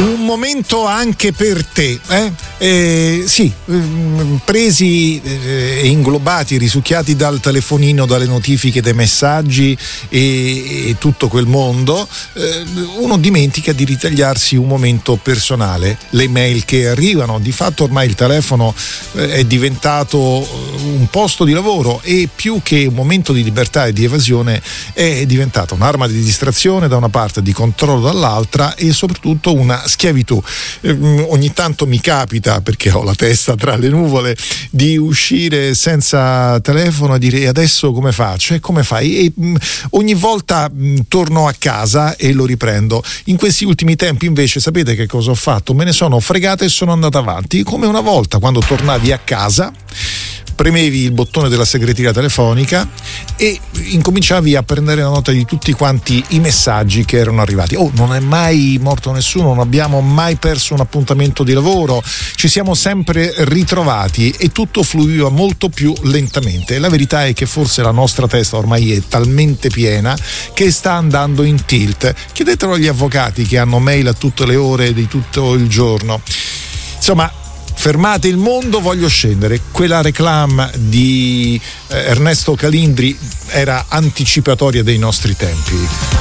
Un momento anche per te, sì, presi e inglobati, risucchiati dal telefonino, dalle notifiche, dai messaggi e tutto quel mondo, uno dimentica di ritagliarsi un momento personale, le mail che arrivano. Di fatto ormai il telefono è diventato un posto di lavoro e più che un momento di libertà e di evasione è diventato un'arma di distrazione da una parte, di controllo dall'altra e soprattutto una schiavitù. Ogni tanto mi capita, perché ho la testa tra le nuvole, di uscire senza telefono e dire: e adesso come faccio? E come fai? E ogni volta torno a casa e lo riprendo. In questi ultimi tempi invece sapete che cosa ho fatto? Me ne sono fregato e sono andato avanti, come una volta quando tornavi a casa, premevi il bottone della segreteria telefonica e incominciavi a prendere la nota di tutti quanti i messaggi che erano arrivati. Non è mai morto nessuno, non abbiamo mai perso un appuntamento di lavoro, ci siamo sempre ritrovati e tutto fluiva molto più lentamente. La verità è che forse la nostra testa ormai è talmente piena che sta andando in tilt. Chiedetelo agli avvocati che hanno mail a tutte le ore di tutto il giorno. Insomma, fermate il mondo, voglio scendere. Quella reclame di Ernesto Calindri era anticipatoria dei nostri tempi.